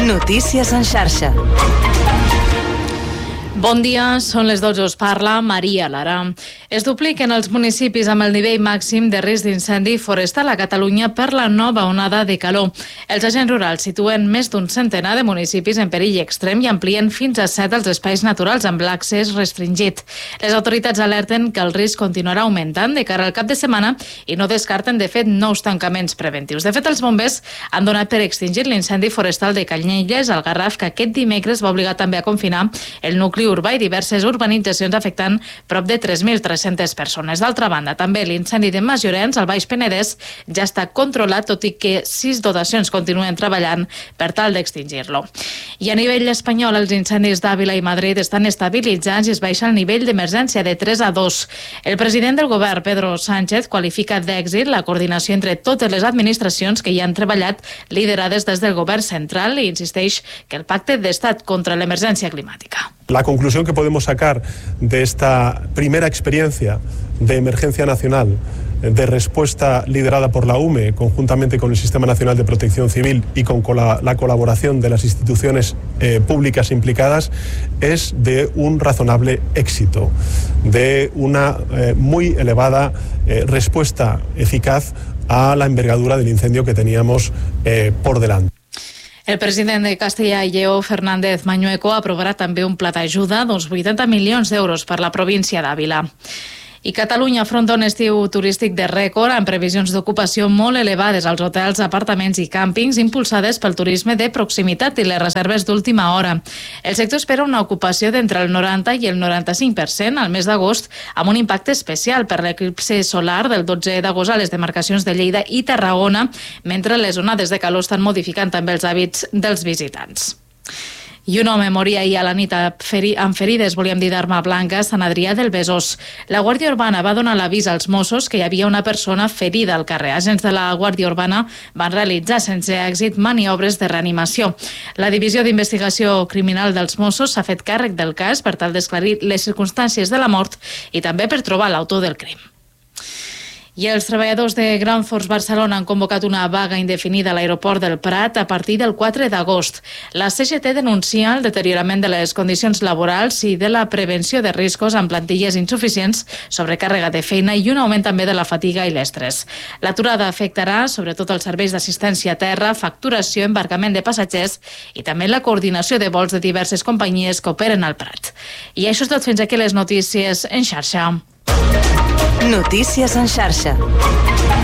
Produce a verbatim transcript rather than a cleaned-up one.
Notícies en xarxa. Bon dia, són les dotze, us parla Maria Lara. Es dupliquen els municipis amb el nivell màxim de risc d'incendi forestal a Catalunya per la nova onada de calor. Els agents rurals situen més d'un centenar de municipis en perill extrem i amplien fins a set els espais naturals amb l'accés restringit. Les autoritats alerten que el risc continuarà augmentant de cara al cap de setmana i no descarten, de fet, nous tancaments preventius. De fet, els bombers han donat per extingir l'incendi forestal de Canyelles, al Garraf, que aquest dimecres va obligar també a confinar el nucli urbà i diverses urbanitzacions afectant prop de tres mil tres-centes persones. D'altra banda, també l'incendi de Mas Llorenç, al Baix Penedès, ja està controlat, tot i que sis dotacions continuen treballant per tal d'extingir-lo. I a nivell espanyol, els incendis d'Àvila i Madrid estan estabilitzats i es baixa el nivell d'emergència de tres a dos. El president del govern, Pedro Sánchez, qualifica d'èxit la coordinació entre totes les administracions que hi han treballat, liderades des del govern central, i insisteix que el pacte d'estat contra l'emergència climàtica. La conclusión que podemos sacar de esta primera experiencia de emergencia nacional de respuesta liderada por la U M E conjuntamente con el Sistema Nacional de Protección Civil y con la, la colaboración de las instituciones eh, públicas implicadas es de un razonable éxito, de una eh, muy elevada eh, respuesta eficaz a la envergadura del incendio que teníamos eh, por delante. El president de Castella i Lleó, Fernández Mañueco, aprovarà també un pla d'ajuda d'uns vuitanta milions d'euros per la província d'Àvila. I Catalunya afronta un estiu turístic de rècord amb previsions d'ocupació molt elevades als hotels, apartaments i càmpings impulsades pel turisme de proximitat i les reserves d'última hora. El sector espera una ocupació d'entre el noranta i el noranta-cinc per cent al mes d'agost, amb un impacte especial per l'eclipse solar del dotze d'agost a les demarcacions de Lleida i Tarragona, mentre les onades de calor estan modificant també els hàbits dels visitants. I un home moria ahir a la nit amb ferides, volíem dir, d'arma blanca, a Sant Adrià del Besòs. La Guàrdia Urbana va donar l'avís als Mossos que hi havia una persona ferida al carrer. Agents de la Guàrdia Urbana van realitzar sense èxit maniobres de reanimació. La Divisió d'Investigació Criminal dels Mossos s'ha fet càrrec del cas per tal d'esclarir les circumstàncies de la mort i també per trobar l'autor del crim. I els treballadors de Ground Force Barcelona han convocat una vaga indefinida a l'aeroport del Prat a partir del quatre d'agost. La C G T denuncia el deteriorament de les condicions laborals i de la prevenció de riscos amb plantilles insuficients, sobrecàrrega de feina i un augment també de la fatiga i l'estrès. L'aturada afectarà sobretot els serveis d'assistència a terra, facturació, embarcament de passatgers i també la coordinació de vols de diverses companyies que operen al Prat. I això és tot, fins aquí les notícies en xarxa. Notícies en xarxa.